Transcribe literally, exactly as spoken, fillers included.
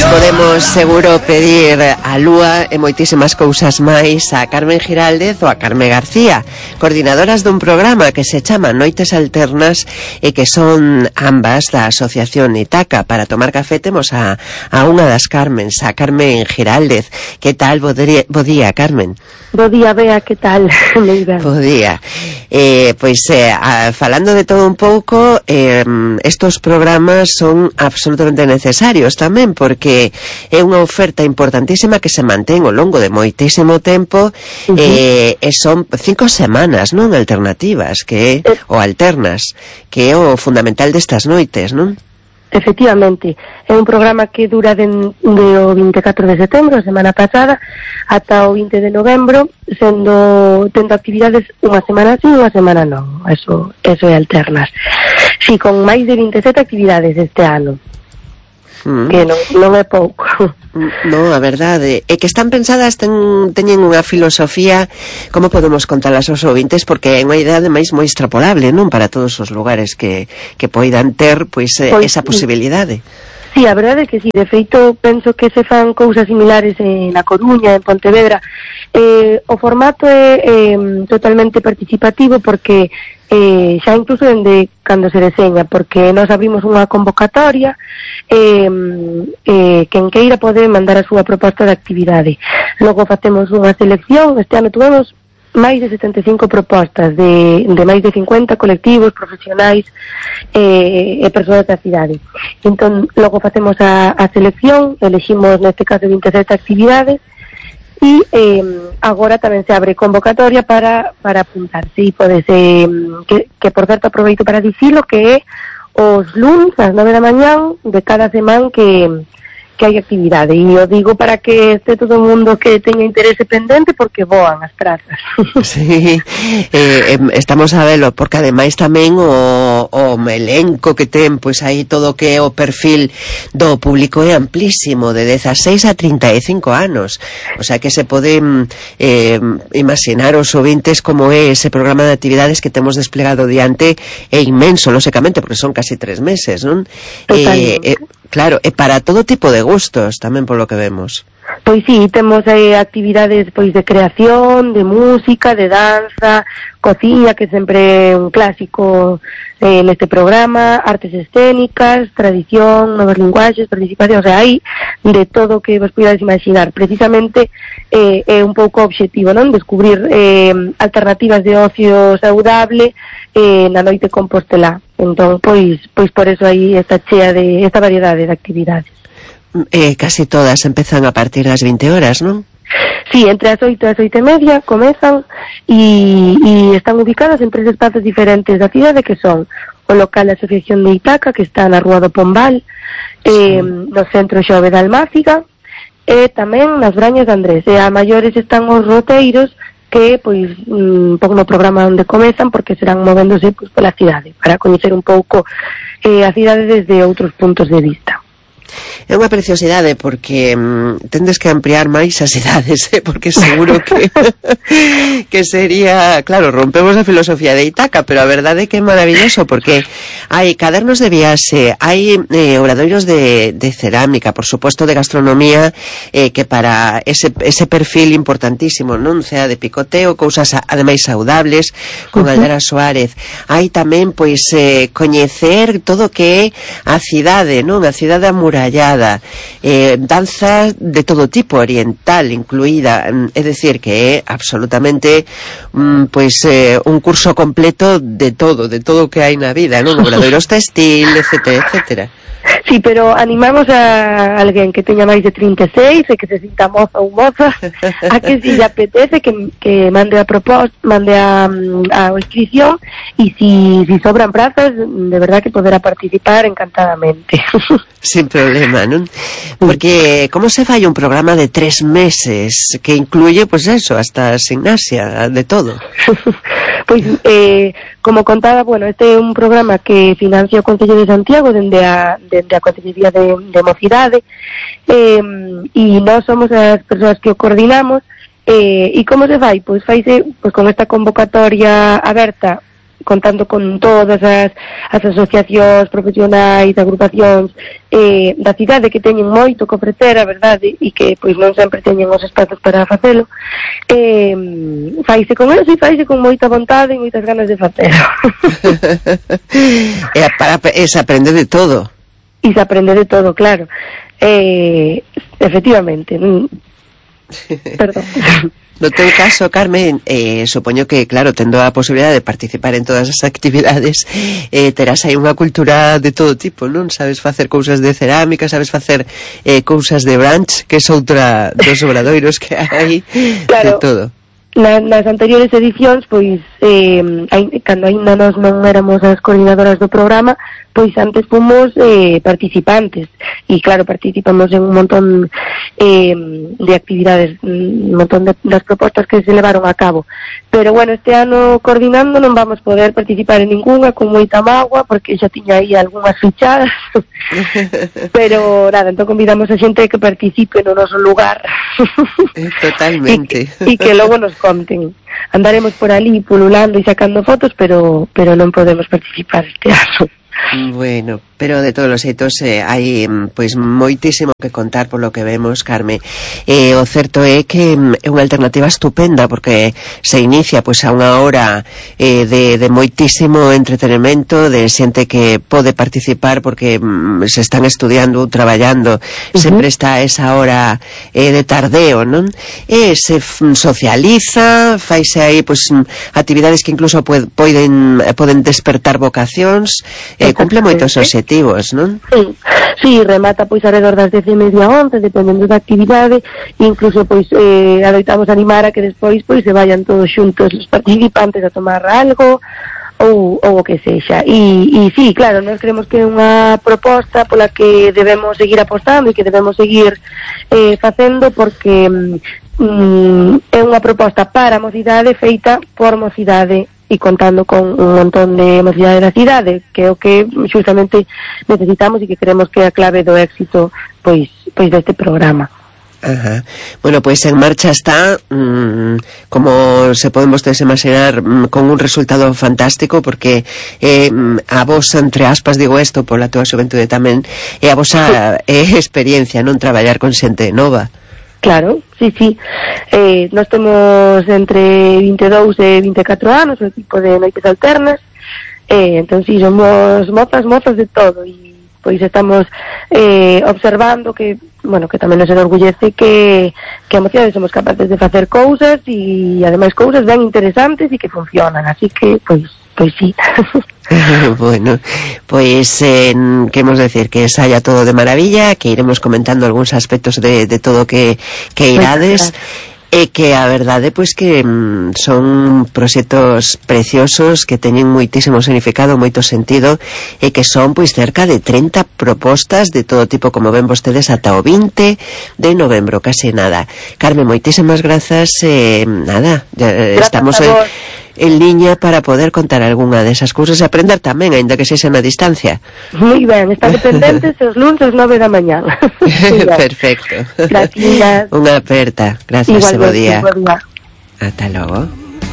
Podemos seguro pedir a Lúa e moitísimas cousas máis a Carmen Giraldez ou a Carmen García, coordinadoras dun programa que se chama Noites Alternas e que son ambas da Asociación Itaca. Para tomar café temos a, a unha das Carmens, a Carmen Giraldez. Que tal? Bo día, bo día, Carmen. Bo día, Bea, que tal? Bo día. Eh, pois, eh, a, falando de todo un pouco, eh, estos programas son absolutamente necesarios tamén, porque é unha oferta importantísima que se mantén ao longo de moitísimo tempo. Uh-huh. eh, e son cinco semanas, non? Alternativas, que é, ou alternas, que é o fundamental destas noites, non? Efectivamente, é un programa que dura de, de o vinte e catro de setembro, a semana pasada, ata o vinte de novembro, sendo tendo actividades unha semana sí, unha semana non. Eso, eso é alternas. Si, sí, con máis de vinte e sete actividades este ano. Mm. Que non, non é pouco. Non, a verdade é que están pensadas, ten, teñen unha filosofía, como podemos contalas aos ouvintes, porque é unha idea ademais moi extrapolable, non, para todos os lugares que, que poidan ter pois, pois esa posibilidade. Sí, a verdade é que sí, de feito penso que se fan cousas similares en A Coruña, en Pontevedra. Eh, o formato é eh, totalmente participativo porque eh, xa incluso dende cando se deseña, porque nós abrimos unha convocatoria, eh, eh, quen queira pode mandar a súa proposta de actividade. Logo facemos unha selección. Este ano tuvemos máis de setenta e cinco propostas de, de máis de cincuenta colectivos, profesionais eh, e persoas da cidade. Entón, logo facemos a, a selección, elegimos neste caso vinte e sete actividades, e eh, agora tamén se abre convocatoria para, para apuntarse, e podes, eh, que, que por certo aproveito para dicilo que é os luns ás nove da mañán de cada semana que que hai actividade, e eu digo para que este todo o mundo que teña interese pendente, porque voan as prazas. Sí, eh, estamos a velo, porque ademais tamén o, o elenco que ten, pois aí todo o que é o perfil do público é amplísimo, de dezaseis a trinta e cinco anos, o sea que se poden eh, imaginar os ouvintes como é ese programa de actividades que temos desplegado diante, é inmenso, lóxicamente, porque son casi tres meses, non? Eh, eh, claro, e para todo tipo de gustos, tamén polo que vemos. Pois sí, temos eh, actividades pois de creación, de música, de danza, cociña, que sempre é un clásico eh, neste programa, artes escénicas, tradición, novas linguaxes, participación, o sea, hai de todo o que vos podades imaginar. Precisamente eh, é un pouco objetivo, non? Descubrir eh, alternativas de ocio saudable eh, na noite compostelá. Entón, pois, pois por eso hai esta chea de esta variedade de actividades. Eh, casi todas empezan a partir das vinte horas, non? Sí, entre as oito e as oito e media comezan e, e están ubicadas en tres espazos diferentes da cidade, que son o local da Asociación de Itaca, que está na Rúa do Pombal, eh, sí. No Centro Xove da Almáciga, e tamén nas Brañas de Andrés. E a maiores están os roteiros que, pois, un pouco no programa onde comezan, porque serán movéndose pois, pola cidade, para coñecer un pouco eh, a cidade desde outros puntos de vista. É unha preciosidade porque mm, tendes que ampliar máis as idades, eh? Porque seguro que que sería, claro, rompemos a filosofía de Itaca, pero a verdade é que é maravilloso porque hai cadernos de viaxe, hai eh, obradoiros de, de cerámica, por suposto de gastronomía, eh, que para ese, ese perfil importantísimo, non sea de picoteo, cousas ademais saudables, con Aldara Suárez. Hai tamén, pois, eh, coñecer todo o que é a cidade, non? A cidade amurallada, eh, danza de todo tipo, oriental incluída, é dicir que é absolutamente mm, pois eh, un curso completo de todo, de todo o que hai na vida, non? Obradoiros textil, etcétera, etcétera. Sí, pero animamos a alguén que teña máis de trinta e seis e que se sinta moza ou moza a que si lle apetece que, que mande a proposta, mande a, a inscripción, e si, si sobran prazas, de verdad que poderá participar encantadamente. Sin problema, non? Porque como se fai un programa de tres meses que incluye, pues eso, hasta gimnasia, de todo? Pois, eh, como contaba, bueno, este é un programa que financia o Concello de Santiago dende a, dende a Concellería de, de Mocidade, eh, e nós somos as persoas que o coordinamos, eh, e como se fai? Pois faise pois, con esta convocatoria aberta contando con todas as, as asociacións profesionais, agrupacións eh, da cidade que teñen moito que ofrecer, a verdade, e que pois non sempre teñen os espazos para facelo, eh, faise con eso e faise con moita vontade e moitas ganas de facelo. E para, e se aprende de todo. E se aprende de todo, claro. Eh, efectivamente. Perdón. No teu caso, Carmen, eh, supoño que, claro, tendo a posibilidade de participar en todas as actividades, eh, terás aí unha cultura de todo tipo, non? Sabes facer cousas de cerámica, sabes facer eh, cousas de brunch, que é outra dos obradoiros que hai, claro, de todo. Na, nas anteriores edicións, pois, eh, hai, cando ainda nós non éramos as coordinadoras do programa, pois antes fomos eh, participantes, e claro, participamos en un montón eh, de actividades, un montón de, das propostas que se levaron a cabo. Pero bueno, este ano coordinando non vamos poder participar en ninguna, con moita mágoa, porque xa tiña aí algunhas fichadas, pero nada, entón convidamos a xente que participe no noso lugar. Totalmente. E que, que logo nos conten. Andaremos por ali pululando e sacando fotos, pero pero non podemos participar este ano. Bueno, pero de todos os xeitos eh, hai pois moitísimo que contar por lo que vemos, Carme. Eh, o certo é que é unha alternativa estupenda porque se inicia pois a unha hora eh, de, de moitísimo entretenimento, de xente que pode participar porque mm, se están estudiando ou traballando, uh-huh. sempre está esa hora eh, de tardeo, non? E se f- socializa, faise aí pois actividades que incluso poden poden despertar vocacións. Eh, cumple moitos obxectivos, non? Sí, sí, remata pois alrededor das dez e media once, dependendo da actividade, e incluso pois eh, adoitamos animar a que despois pois se vayan todos xuntos os participantes a tomar algo ou, ou o que sexa. E, e sí, claro, nós creemos que é unha proposta pola que debemos seguir apostando e que debemos seguir eh, facendo porque mm, é unha proposta para a mocidade feita por mocidade e contando con un montón de mocidade da cidade, que é o que justamente necesitamos e que creemos que é a clave do éxito pois pois deste programa. Ajá. Bueno, pois en marcha está, mmm, como se poden vostedes imaginar, mmm, con un resultado fantástico, porque eh, a vos, entre aspas, digo isto pola túa xuventude tamén, é a vosa eh, experiencia non traballar con xente nova. Claro, sí, sí. Eh, nós temos entre vinte e dous e vinte e catro anos, o equipo de Noites Alternas, eh, entón sí, somos mozas, mozas de todo, e pois estamos eh, observando que, bueno, que tamén nos enorgullece que, que a mocidade somos capaces de facer cousas e ademais cousas ben interesantes e que funcionan, así que, pois, pois sí. Bueno, pois eh, queremos decir que saia todo de maravilla, que iremos comentando algúns aspectos de, de todo que, que irades, e que a verdade pois que mm, son proxectos preciosos que teñen moitísimo significado, moito sentido, e que son pois cerca de treinta propostas de todo tipo, como ven vostedes, ata o vinte de novembro, case nada. Carmen, moitísimas grazas, eh, nada, ya estamos en, en liña para poder contar algunha desas cousas e aprender tamén, aínda que sexa na distancia. Moi ben, están pendentes os luns ás nove da mañá. Perfecto. Gracias. Unha aperta. Gracias, bo día. Igualmente, bo día. Ata logo.